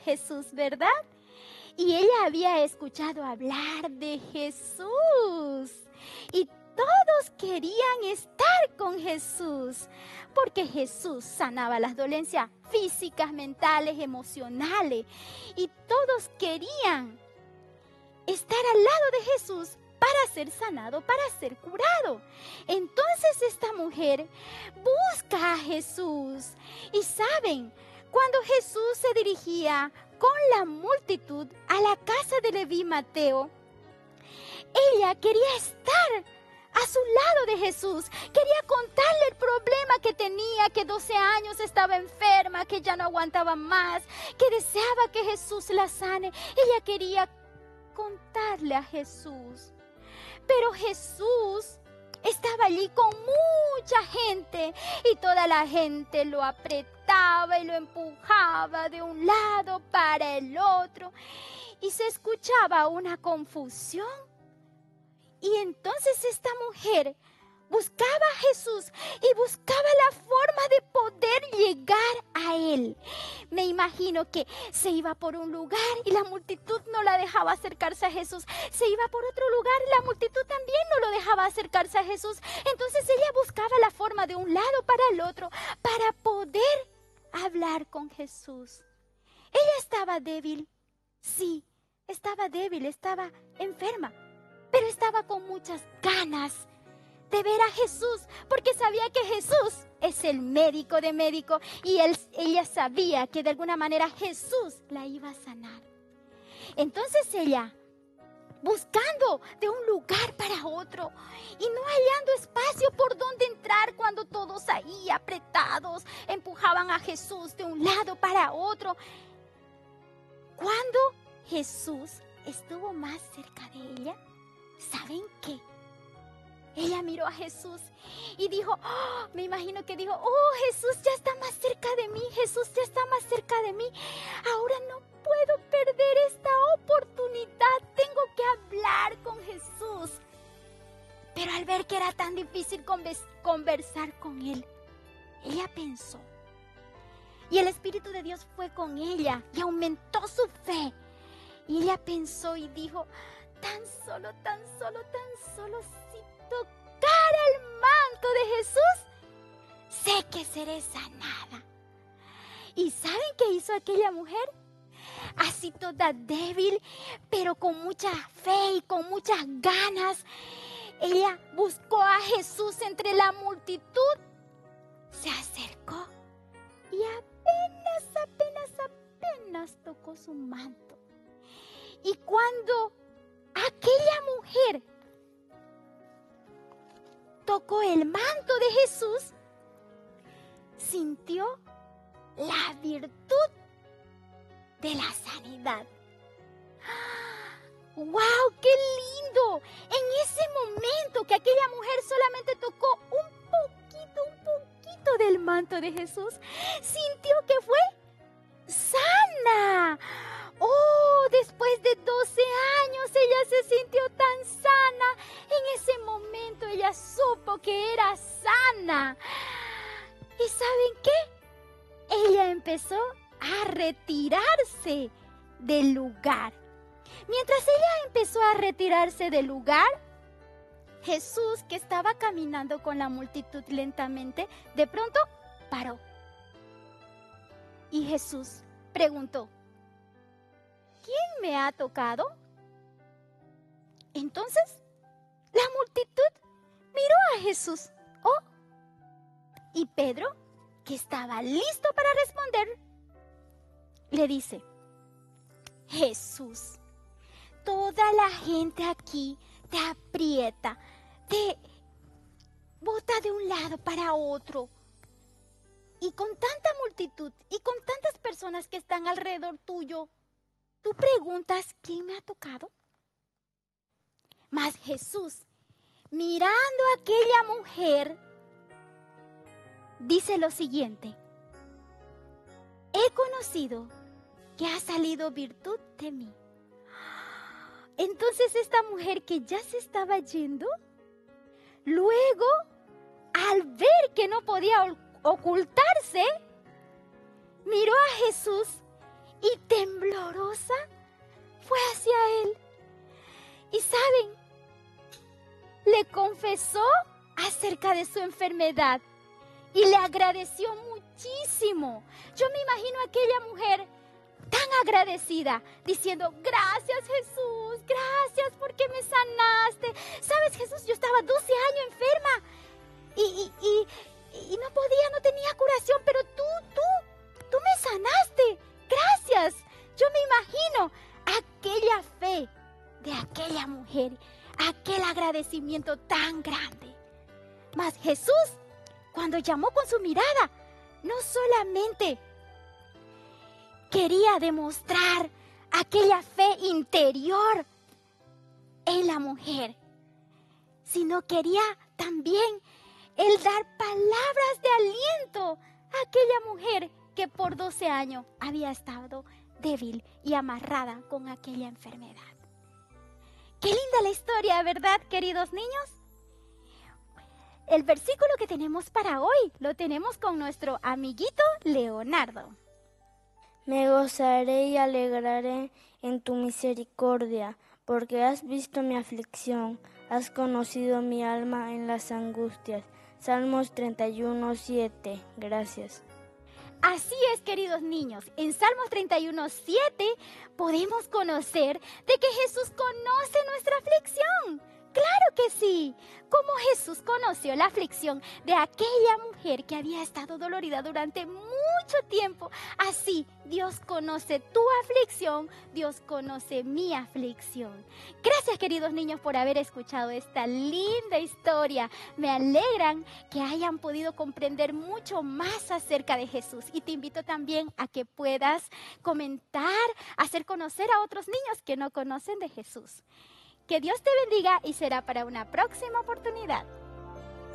Jesús, ¿verdad? Y ella había escuchado hablar de Jesús. Y todos querían estar con Jesús, porque Jesús sanaba las dolencias físicas, mentales, emocionales. Y todos querían estar al lado de Jesús para ser sanado, para ser curado. Entonces esta mujer busca a Jesús. Y saben, cuando Jesús se dirigía con la multitud a la casa de Leví Mateo, ella quería estar a su lado de Jesús. Quería contarle el problema que tenía, que 12 años estaba enferma, que ya no aguantaba más, que deseaba que Jesús la sane. Ella quería contarle a Jesús. Pero Jesús estaba allí con mucha gente y toda la gente lo apretaba y lo empujaba de un lado para el otro. Y se escuchaba una confusión. Y entonces esta mujer buscaba a Jesús y buscaba la forma de poder llegar a Él. Me imagino que se iba por un lugar y la multitud no la dejaba acercarse a Jesús. Se iba por otro lugar y la multitud también no lo dejaba acercarse a Jesús. Entonces ella buscaba la forma de un lado para el otro para poder hablar con Jesús. Ella estaba débil, sí, estaba débil, estaba enferma, pero estaba con muchas ganas de ver a Jesús, porque sabía que Jesús es el médico de médicos y ella sabía que de alguna manera Jesús la iba a sanar. Entonces ella, buscando de un lugar para otro y no hallando espacio por donde entrar cuando todos ahí apretados empujaban a Jesús de un lado para otro, cuando Jesús estuvo más cerca de ella, ¿saben qué? Ella miró a Jesús y dijo, me imagino que dijo, Jesús ya está más cerca de mí, Jesús ya está más cerca de mí. Ahora no puedo perder esta oportunidad, tengo que hablar con Jesús. Pero al ver que era tan difícil conversar con Él, ella pensó. Y el Espíritu de Dios fue con ella y aumentó su fe. Y ella pensó y dijo, tan solo si tocara el manto de Jesús, sé que seré sanada. ¿Y saben qué hizo aquella mujer? Así toda débil, pero con mucha fe y con muchas ganas, ella buscó a Jesús entre la multitud, se acercó y apenas tocó su manto. Y cuando aquella mujer tocó el manto de Jesús, sintió la virtud de la sanidad. ¡Wow! ¡Qué lindo! En ese momento que aquella mujer solamente tocó un poquito del manto de Jesús, sintió que fue sana. Después de 12 años ella se sintió tan sana. En ese momento ella supo que era sana. ¿Y saben qué? Ella empezó a retirarse del lugar. Mientras ella empezó a retirarse del lugar, Jesús, que estaba caminando con la multitud lentamente, de pronto paró. Y Jesús preguntó, ¿quién me ha tocado? Entonces, la multitud miró a Jesús. Y Pedro, que estaba listo para responder, le dice, Jesús, toda la gente aquí te aprieta, te bota de un lado para otro. Y con tanta multitud y con tantas personas que están alrededor tuyo, ¿tú preguntas quién me ha tocado? Mas Jesús, mirando a aquella mujer, dice lo siguiente, he conocido que ha salido virtud de mí. Entonces esta mujer que ya se estaba yendo, luego al ver que no podía ocultarse, miró a Jesús y tembló confesó acerca de su enfermedad y le agradeció muchísimo. Yo me imagino a aquella mujer tan agradecida, diciendo, gracias Jesús, gracias porque me sanaste. ¿Sabes, Jesús? Yo estaba 12 años enferma y no podía, no tenía curación, pero tú me sanaste. Gracias. Yo me imagino aquella fe de aquella mujer, aquel agradecimiento tan grande. Mas Jesús, cuando llamó con su mirada, no solamente quería demostrar aquella fe interior en la mujer, sino quería también el dar palabras de aliento a aquella mujer que por 12 años había estado débil y amarrada con aquella enfermedad. Qué linda la historia, ¿verdad, queridos niños? El versículo que tenemos para hoy lo tenemos con nuestro amiguito Leonardo. Me gozaré y alegraré en tu misericordia, porque has visto mi aflicción, has conocido mi alma en las angustias. Salmos 31:7. Gracias. Así es, queridos niños, en Salmos 31:7 podemos conocer de que Jesús conoce nuestra aflicción. ¡Claro que sí! Como Jesús conoció la aflicción de aquella mujer que había estado dolorida durante mucho tiempo, así Dios conoce tu aflicción, Dios conoce mi aflicción. Gracias, queridos niños, por haber escuchado esta linda historia. Me alegran que hayan podido comprender mucho más acerca de Jesús. Y te invito también a que puedas comentar, hacer conocer a otros niños que no conocen de Jesús. Que Dios te bendiga y será para una próxima oportunidad.